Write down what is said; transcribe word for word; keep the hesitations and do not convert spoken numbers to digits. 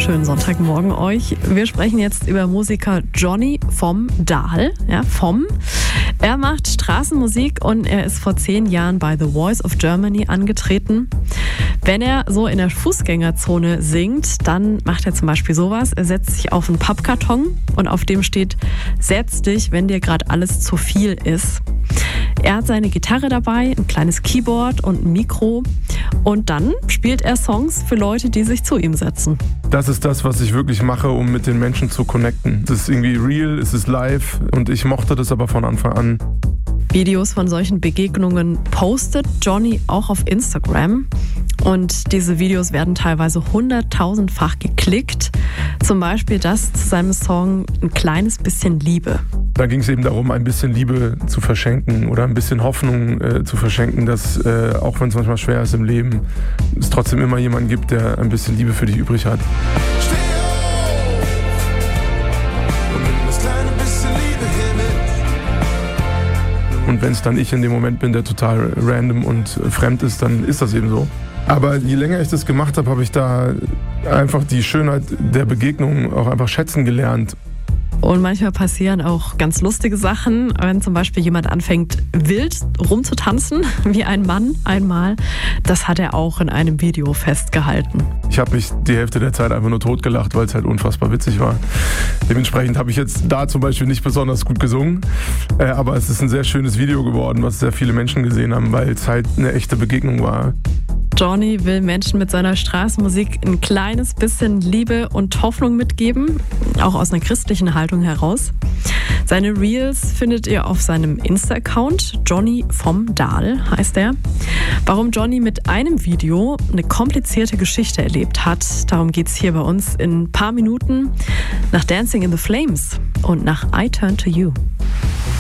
Schönen Sonntagmorgen euch. Wir sprechen jetzt über Musiker Johnny vom Dahl. Ja, vom. Er macht Straßenmusik und er ist vor zehn Jahren bei The Voice of Germany angetreten. Wenn er so in der Fußgängerzone singt, dann macht er zum Beispiel sowas. Er setzt sich auf einen Pappkarton und auf dem steht: Setz dich, wenn dir gerade alles zu viel ist. Er hat seine Gitarre dabei, ein kleines Keyboard und ein Mikro. Und dann spielt er Songs für Leute, die sich zu ihm setzen. Das ist das, was ich wirklich mache, um mit den Menschen zu connecten. Es ist irgendwie real, es ist live und ich mochte das aber von Anfang an. Videos von solchen Begegnungen postet Johnny auch auf Instagram. Und diese Videos werden teilweise hunderttausendfach geklickt. Zum Beispiel das zu seinem Song Ein kleines bisschen Liebe. Da ging es eben darum, ein bisschen Liebe zu verschenken oder ein bisschen Hoffnung äh, zu verschenken, dass äh, auch wenn es manchmal schwer ist im Leben, es trotzdem immer jemanden gibt, der ein bisschen Liebe für dich übrig hat. Und wenn es dann ich in dem Moment bin, der total random und äh, fremd ist, dann ist das eben so. Aber je länger ich das gemacht habe, habe ich da einfach die Schönheit der Begegnung auch einfach schätzen gelernt. Und manchmal passieren auch ganz lustige Sachen, wenn zum Beispiel jemand anfängt, wild rumzutanzen, wie ein Mann einmal. Das hat er auch in einem Video festgehalten. Ich habe mich die Hälfte der Zeit einfach nur totgelacht, weil es halt unfassbar witzig war. Dementsprechend habe ich jetzt da zum Beispiel nicht besonders gut gesungen. Äh, aber es ist ein sehr schönes Video geworden, was sehr viele Menschen gesehen haben, weil es halt eine echte Begegnung war. Johnny will Menschen mit seiner Straßenmusik ein kleines bisschen Liebe und Hoffnung mitgeben, auch aus einer christlichen Haltung heraus. Seine Reels findet ihr auf seinem Insta-Account, Johnny vom Dahl heißt er. Warum Johnny mit einem Video eine komplizierte Geschichte erlebt hat, darum geht es hier bei uns in ein paar Minuten nach Dancing in the Flames und nach I Turn to You.